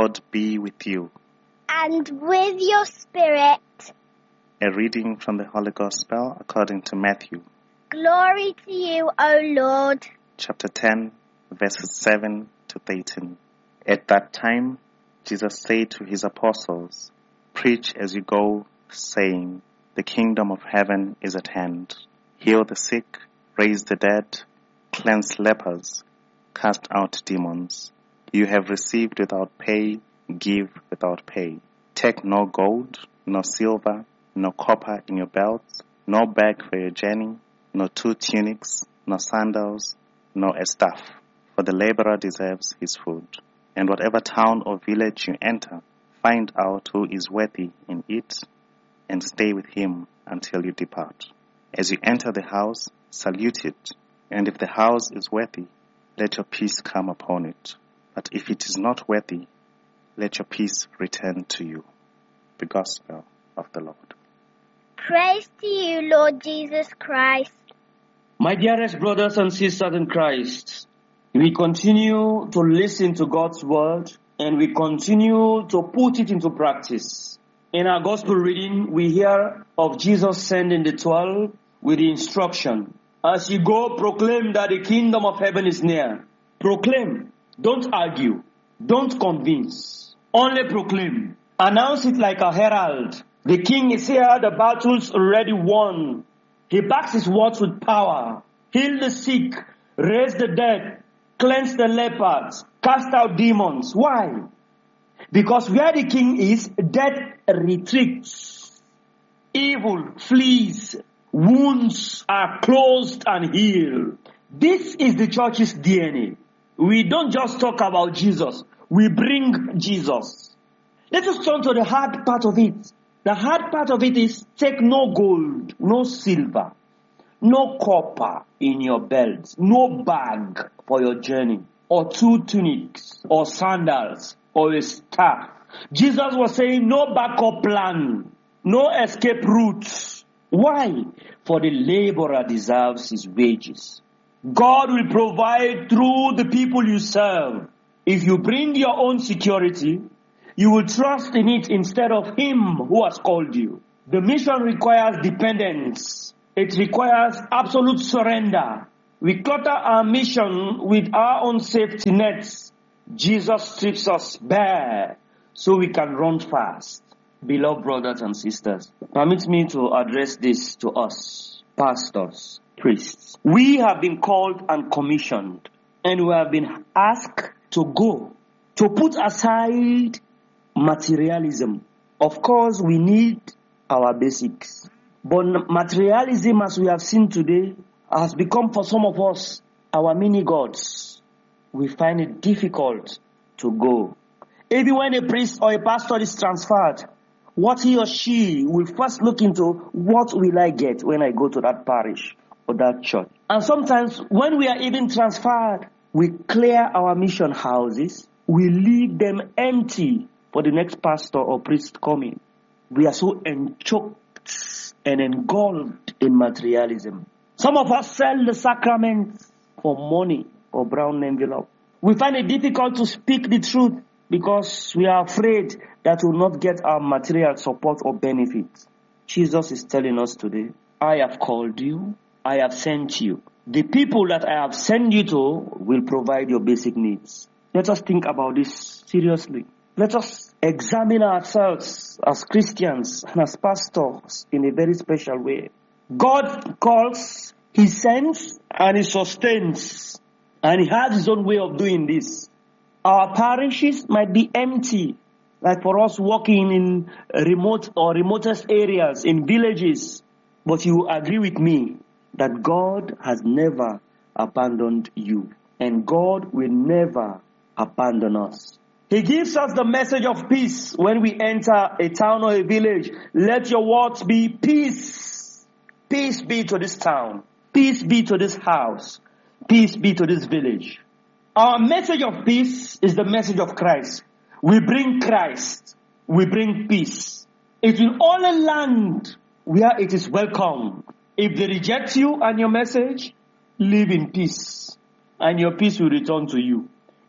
Lord be with you. And with your spirit. A reading from the Holy Gospel according to Matthew. Glory to you, O Lord. Chapter 10, verses 7 to 13. At that time, Jesus said to his apostles, "Preach as you go, saying, the kingdom of heaven is at hand. Heal the sick, raise the dead, cleanse lepers, cast out demons. You have received without pay, give without pay. Take no gold, no silver, no copper in your belts, no bag for your journey, no 2 tunics, no sandals, no a staff, for the laborer deserves his food. And whatever town or village you enter, find out who is worthy in it, and stay with him until you depart. As you enter the house, salute it, and if the house is worthy, let your peace come upon it. But if it is not worthy, let your peace return to you." The Gospel of the Lord. Praise to you, Lord Jesus Christ. My dearest brothers and sisters in Christ, we continue to listen to God's word and we continue to put it into practice. In our gospel reading, we hear of Jesus sending the 12 with the instruction, as you go, proclaim that the kingdom of heaven is near. Proclaim. Don't argue. Don't convince. Only proclaim. Announce it like a herald. The king is here, the battle's already won. He backs his words with power. Heal the sick, raise the dead, cleanse the lepers, cast out demons. Why? Because where the king is, death retreats. Evil flees. Wounds are closed and healed. This is the church's DNA. We don't just talk about Jesus. We bring Jesus. Let us turn to the hard part of it. The hard part of it is take no gold, no silver, no copper in your belt, no bag for your journey, or 2 tunics, or sandals, or a staff. Jesus was saying no backup plan, no escape routes. Why? For the laborer deserves his wages. God will provide through the people you serve. If you bring your own security, you will trust in it instead of him who has called you. The mission requires dependence. It requires absolute surrender. We clutter our mission with our own safety nets. Jesus strips us bare so we can run fast. Beloved brothers and sisters, permit me to address this to us, pastors, priests. We have been called and commissioned, and we have been asked to go, to put aside materialism. Of course, we need our basics. But materialism, as we have seen today, has become for some of us our mini-gods. We find it difficult to go. Even when a priest or a pastor is transferred, what he or she will first look into, what will I get when I go to that parish or that church? And sometimes when we are even transferred, we clear our mission houses, we leave them empty for the next pastor or priest coming. We are so enchoked and engulfed in materialism. Some of us sell the sacraments for money or brown envelope. We find it difficult to speak the truth because we are afraid that we will not get our material support or benefit. Jesus is telling us today, I have called you, I have sent you. The people that I have sent you to will provide your basic needs. Let us think about this seriously. Let us examine ourselves as Christians and as pastors in a very special way. God calls, He sends, and He sustains. And He has His own way of doing this. Our parishes might be empty, like for us walking in remote or remotest areas, in villages. But you agree with me that God has never abandoned you. And God will never abandon us. He gives us the message of peace when we enter a town or a village. Let your words be peace. Peace be to this town. Peace be to this house. Peace be to this village. Our message of peace is the message of Christ. We bring Christ. We bring peace. It will only land where it is welcome. If they reject you and your message, live in peace. And your peace will return to you.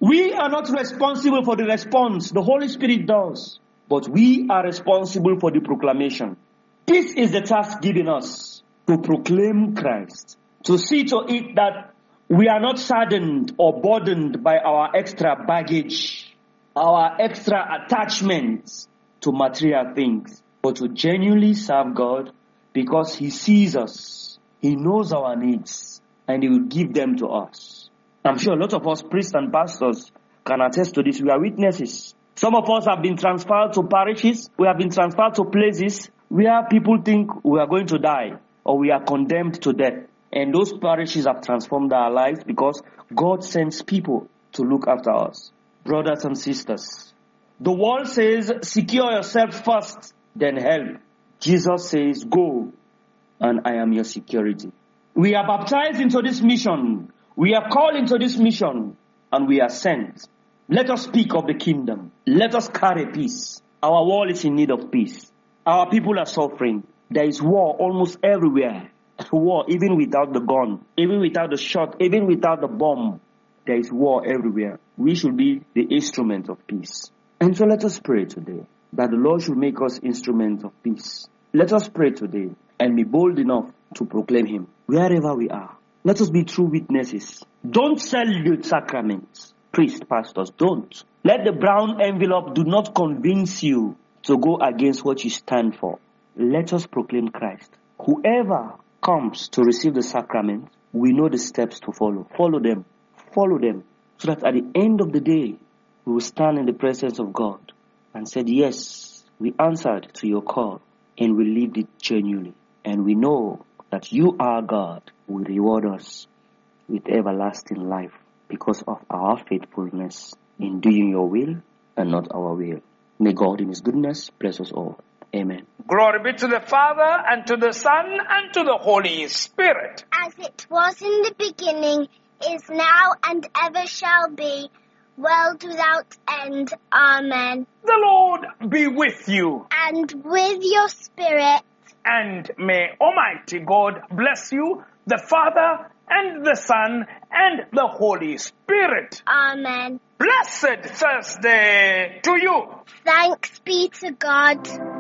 We are not responsible for the response. The Holy Spirit does. But we are responsible for the proclamation. This is the task given us, to proclaim Christ. To see to it that we are not saddened or burdened by our extra baggage, our extra attachments to material things, but to genuinely serve God because He sees us, He knows our needs, and He will give them to us. I'm sure a lot of us priests and pastors can attest to this. We are witnesses. Some of us have been transferred to parishes. We have been transferred to places where people think we are going to die or we are condemned to death. And those parishes have transformed our lives because God sends people to look after us. Brothers and sisters, the world says, secure yourself first, then help. Jesus says, go, and I am your security. We are baptized into this mission. We are called into this mission, and we are sent. Let us speak of the kingdom. Let us carry peace. Our world is in need of peace. Our people are suffering. There is war almost everywhere. War even without the gun, even without the shot, even without the bomb. There is war everywhere. We should be the instrument of peace. And so let us pray today that the Lord should make us instruments of peace. Let us pray today and be bold enough to proclaim Him wherever we are. Let us be true witnesses. Don't sell the sacraments. Priests, pastors, don't. Let the brown envelope do not convince you to go against what you stand for. Let us proclaim Christ. Whoever comes to receive the sacrament, we know the steps to follow. Follow them. Follow them. So that at the end of the day, we will stand in the presence of God and said, yes, we answered to your call and we lived it genuinely. And we know that you, our God, will reward us with everlasting life because of our faithfulness in doing your will and not our will. May God in His goodness bless us all. Amen. Glory be to the Father, and to the Son, and to the Holy Spirit. As it was in the beginning, is now, and ever shall be, world without end. Amen. The Lord be with you. And with your spirit. And may Almighty God bless you, the Father, and the Son, and the Holy Spirit. Amen. Blessed Thursday to you. Thanks be to God.